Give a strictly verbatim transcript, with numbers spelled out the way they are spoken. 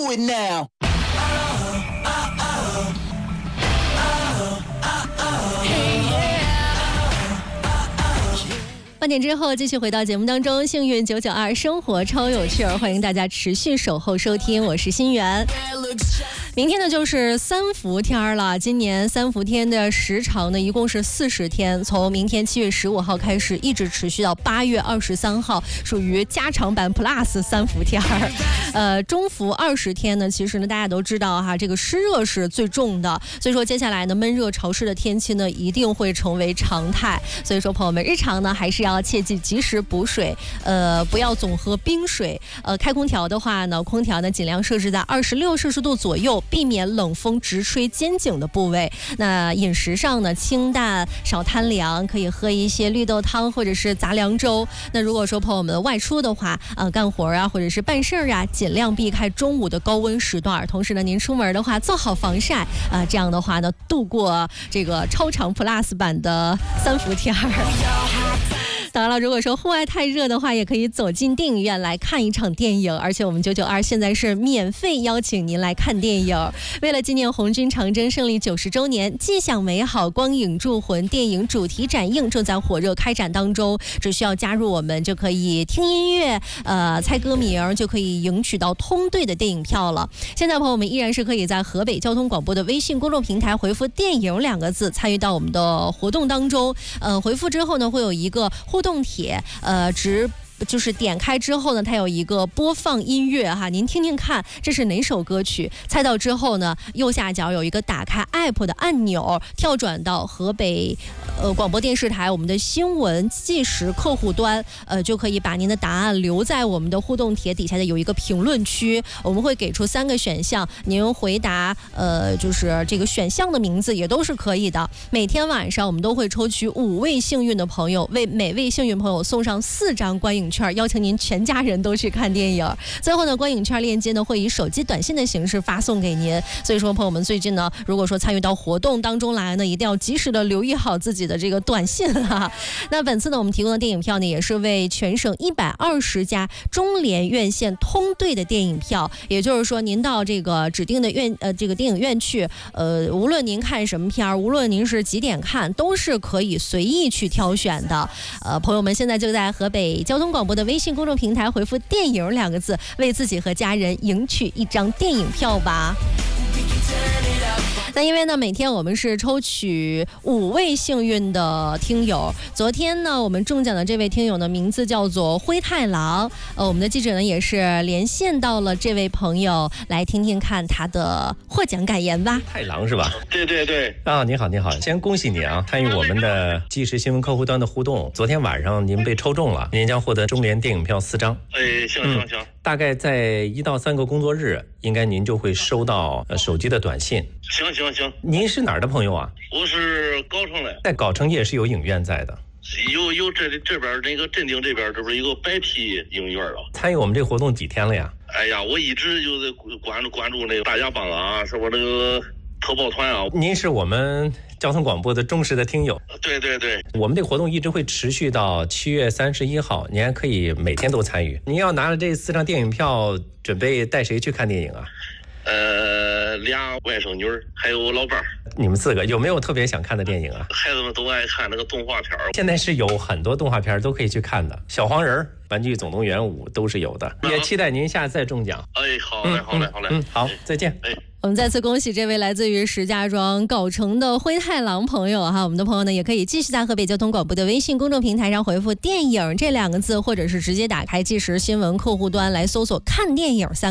do it now. 半点之后继续回到节目当中，幸运九九二生活超有趣儿，欢迎大家持续守候收听，我是新源。明天呢就是三伏天了，今年三伏天的时长呢一共是四十天，从明天七月十五号开始，一直持续到八月二十三号，属于加长版 plus 三伏天。呃，中伏二十天呢，其实呢大家都知道哈，这个湿热是最重的，所以说接下来呢闷热潮湿的天气呢一定会成为常态。所以说朋友们，日常呢还是要切记及时补水，呃，不要总喝冰水。呃，开空调的话呢，空调呢尽量设置在二十六摄氏度左右，避免冷风直吹肩颈的部位。那饮食上呢，清淡少贪凉，可以喝一些绿豆汤或者是杂粮粥。那如果说朋友们外出的话，呃，干活啊或者是办事儿啊，尽量避开中午的高温时段。同时呢，您出门的话做好防晒啊、呃，这样的话呢，度过这个超长 plus 版的三伏天儿。当然了，如果说户外太热的话，也可以走进电影院来看一场电影，而且我们九九二现在是免费邀请您来看电影。为了纪念红军长征胜利九十周年，既享美好光影铸魂电影主题展映正在火热开展当中，只需要加入我们就可以听音乐，呃，猜歌名就可以赢取到通兑的电影票了。现在朋友们依然是可以在河北交通广播的微信公众平台回复电影两个字，参与到我们的活动当中。呃，回复之后呢，会有一个互动帖，呃，直就是点开之后呢，它有一个播放音乐哈，您听听看这是哪首歌曲，猜到之后呢，右下角有一个打开 app 的按钮，跳转到河北呃广播电视台我们的新闻即时客户端，呃就可以把您的答案留在我们的互动帖底下的有一个评论区，我们会给出三个选项，您回答呃就是这个选项的名字也都是可以的。每天晚上我们都会抽取五位幸运的朋友，为每位幸运朋友送上四张观影券，邀请您全家人都去看电影。最后呢，观影券链接呢会以手机短信的形式发送给您。所以说朋友们最近呢，如果说参与到活动当中来呢，一定要及时的留意好自己的这个短信啊。那本次呢，我们提供的电影票呢，也是为全省一百二十家中联院线通兑的电影票。也就是说，您到这个指定的院呃这个电影院去，呃，无论您看什么片，无论您是几点看，都是可以随意去挑选的。呃，朋友们现在就在河北交通广播的微信公众平台回复电影两个字，为自己和家人赢取一张电影票吧。那因为呢，每天我们是抽取五位幸运的听友。昨天呢，我们中奖的这位听友的名字叫做灰太狼。呃，我们的记者呢也是连线到了这位朋友，来听听看他的获奖感言吧。 太狼是吧？ 对对对。 啊，你好，你好，先恭喜你啊，参与我们的即时新闻客户端的互动。昨天晚上您被抽中了，您将获得中联电影票四张。 哎，行行行。嗯， 大概在一到三个工作日，应该您就会收到呃手机的短信。 行行行。 您是哪儿的朋友啊？ 我是高城的。 在藁城也是有影院在的。 有有这这边那个镇定这边，这不是一个白皮影院了。 参与我们这个活动几天了呀？ 哎呀，我一直就在关注关注那个大家帮啊，是不那个特报团啊。 您是我们交通广播的忠实的听友。 对对对。 我们这个活动一直会持续到七月三十一号，您还可以每天都参与。您要拿了这四张电影票，准备带谁去看电影啊？ 呃，俩外甥女儿，还有我老伴儿。 你们四个有没有特别想看的电影啊？ 孩子们都爱看那个动画片儿。 现在是有很多动画片都可以去看的，小黄人、玩具总动员五都是有的。啊、也期待您下次再中奖。 哎，好嘞，好嘞，好嘞。 嗯，好，再见。 哎。 我们再次恭喜这位来自于石家庄藁城的灰太狼朋友哈，我们的朋友呢也可以继续在河北交通广播的微信公众平台上回复电影这两个字，或者是直接打开即时新闻客户端来搜索看电影三